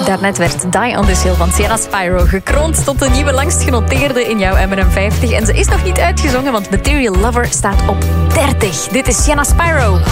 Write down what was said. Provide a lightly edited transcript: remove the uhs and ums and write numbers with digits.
Daarnet werd Die on This Hill van Sienna Spyro gekroond tot de nieuwe langst genoteerde in jouw M&M 50. En ze is nog niet uitgezongen, want Material Lover staat op 30. Dit is Sienna Spyro.